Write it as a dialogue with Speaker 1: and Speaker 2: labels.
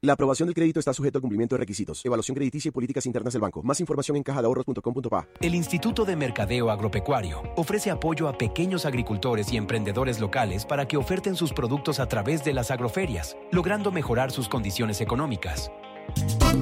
Speaker 1: La aprobación del crédito está sujeto al cumplimiento de requisitos, evaluación crediticia y políticas internas del banco. Más información en cajadeahorros.com.pa.
Speaker 2: El Instituto de Mercadeo Agropecuario ofrece apoyo a pequeños agricultores y emprendedores locales para que oferten sus productos a través de las agroferias, logrando mejorar sus condiciones económicas.